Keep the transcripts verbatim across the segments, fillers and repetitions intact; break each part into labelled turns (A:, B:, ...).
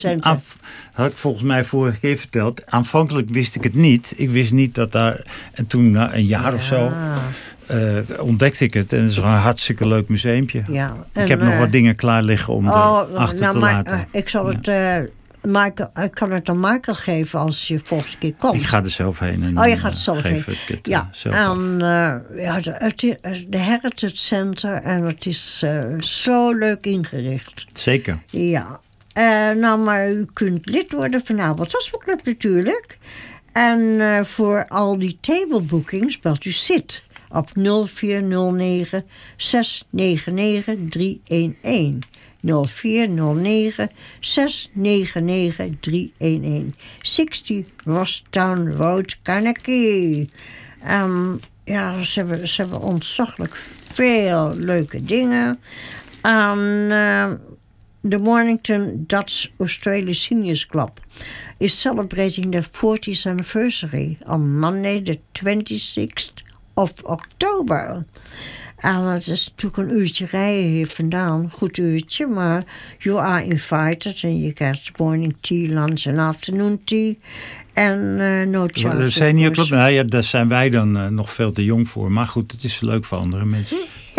A: Af, had ik volgens mij vorige keer verteld. Aanvankelijk wist ik het niet. Ik wist niet dat daar... En toen na een jaar ja. of zo... Uh, ontdekte ik het. En het is een hartstikke leuk museumpje.
B: Ja, en,
A: ik heb uh, nog wat dingen klaar liggen om
B: oh,
A: achter
B: nou,
A: te
B: maar,
A: laten.
B: Uh, ik zal het... Uh, Michael, ik kan het aan Michael geven als je volgende keer komt.
A: Ik ga er zelf heen. En
B: oh, je gaat er zelf
A: heen.
B: Het, ja, zelf en uh, ja, de, de Heritage Center. En het is uh, zo leuk ingericht.
A: Zeker.
B: Ja. Uh, nou, maar u kunt lid worden van Abels Gospelclub natuurlijk. En uh, voor al die table bookings belt u S I T op nul vier nul negen zes negen negen drie een een. nul vier nul negen zes negen negen drie een een. zestig Rosstown Road, Carnegie. Um, ja, ze hebben, ze hebben ontzaglijk veel leuke dingen. En uh, de Mornington Dutch Australia Seniors Club is celebrating their fortieth anniversary on Monday the twenty-sixth of October. En het is natuurlijk een uurtje rijden hier vandaan. Goed uurtje, maar you are invited. En je krijgt morning tea, lunch en afternoon tea. En uh, no charge.
A: De senior club, nou ja, daar zijn wij dan uh, nog veel te jong voor. Maar goed, het is leuk voor andere mensen.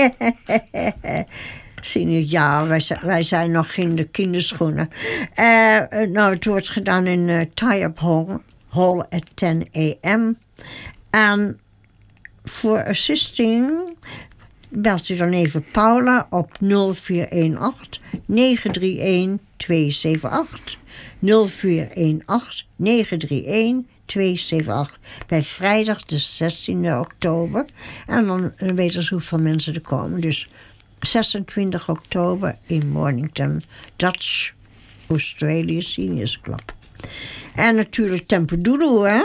B: Senior, ja, wij zijn, wij zijn nog in de kinderschoenen. Uh, nou, het wordt gedaan in uh, Tie-Up Hall, Hall at ten a.m. En voor assisting... belt u dan even Paula op nul vier een acht negen drie een twee zeven acht. nul vier een acht negen drie een twee zeven acht. Bij vrijdag de zestiende oktober. En dan, dan weten ze hoeveel mensen er komen. Dus zesentwintig oktober in Mornington. Dutch Australia Seniors Club. En natuurlijk Tempedoodle, hè.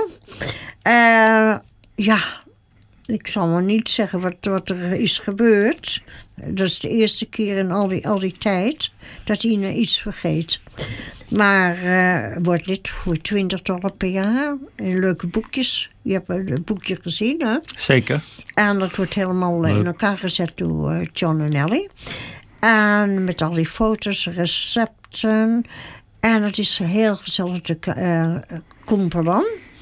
B: Uh, ja... Ik zal maar niet zeggen wat, wat er is gebeurd. Dat is de eerste keer in al die, al die tijd dat Ina iets vergeet. Maar uh, wordt lid voor twintig dollar per jaar. En leuke boekjes. Je hebt het boekje gezien, hè?
A: Zeker.
B: En dat wordt helemaal Leuk. in elkaar gezet door uh, John en Ellie. En met al die foto's, recepten. En het is heel gezellig te uh, kompelen.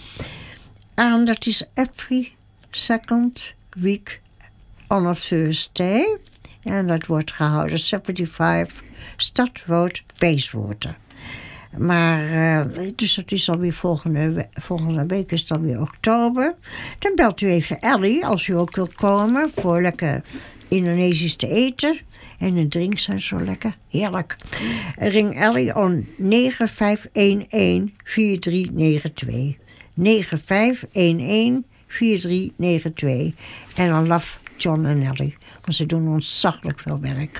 B: En dat is every... second week on a Thursday. En dat wordt gehouden zevenenzeventig Stad Road, Bayswater. Maar, uh, dus dat is alweer volgende, volgende week is het alweer oktober. Dan belt u even Ellie als u ook wilt komen voor lekker Indonesisch te eten. En de drinks zijn zo lekker. Heerlijk. Ring Ellie on negen vijf een een vier drie negen twee. negen vijf een een vier drie negen twee. En dan love John en Ellie. Want ze doen ontzaglijk veel werk.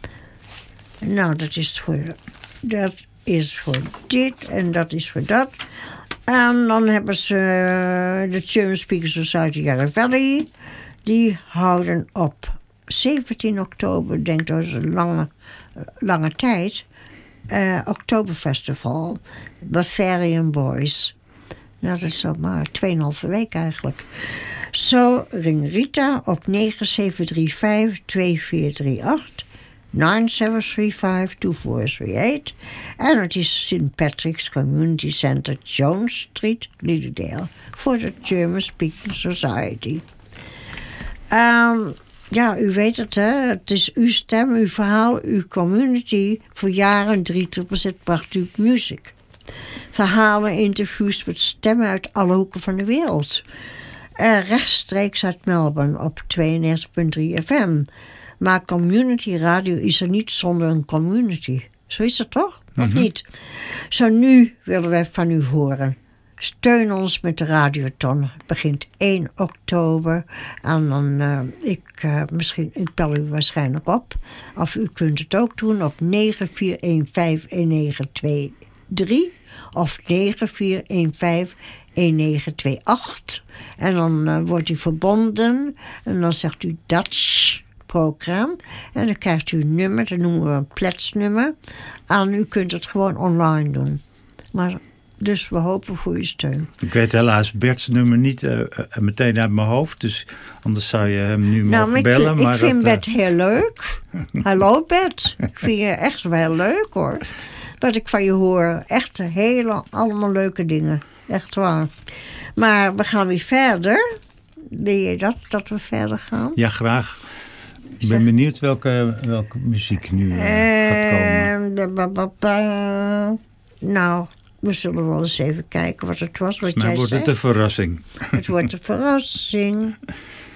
B: Nou, dat is voor... Dat is voor dit en dat is voor dat. En dan hebben ze de German Speaker Society Yarra Valley. Die houden op zeventien oktober, denk ik, dat is een lange, lange tijd... Uh, Oktoberfestival. Bavarian Boys. Nou, dat is al maar tweeënhalve week eigenlijk. Zo, ring Rita op negen zeven drie vijf twee vier drie acht. nine seven three five two four three eight. En het is Saint Patrick's Community Center, Jones Street, Liddedale. Voor de German Speaking Society. Um, ja, u weet het, hè. Het is uw stem, uw verhaal, uw community. Voor jaren drieëntwintig procent bracht u music. Verhalen, interviews met stemmen uit alle hoeken van de wereld. Uh, rechtstreeks uit Melbourne op tweeënnegentig komma drie F M. Maar community radio is er niet zonder een community. Zo is het toch? Of mm-hmm. niet? Zo nu willen wij van u horen. Steun ons met de radioton. Het begint één oktober. En dan, uh, ik, uh, misschien, ik bel u waarschijnlijk op. Of u kunt het ook doen op negen vier een vijf een negen twee drie. Of negen vier een vijf een negen twee acht. En dan uh, wordt u verbonden. En dan zegt u Dutch programma. En dan krijgt u een nummer. Dat noemen we een pletsnummer. En u kunt het gewoon online doen. Maar... Dus we hopen voor uw steun.
A: Ik weet helaas Bert's nummer niet uh, meteen uit mijn hoofd. Dus anders zou je hem nu
B: nou,
A: mogen
B: maar
A: bellen.
B: Ik,
A: maar
B: ik vind
A: dat,
B: Bert uh... heel leuk. Hallo Bert. Ik vind je echt wel leuk hoor. wat ik van je hoor. Echt hele, allemaal leuke dingen. Echt waar. Maar we gaan weer verder. Wil je dat, dat we verder gaan?
A: Ja, graag. Ik ben benieuwd welke, welke muziek nu uh, gaat komen.
B: Uh, ba, ba, ba. Nou, we zullen wel eens even kijken wat het was. Wat
A: Maar
B: jij
A: wordt
B: zei.
A: het een verrassing.
B: Het wordt een verrassing.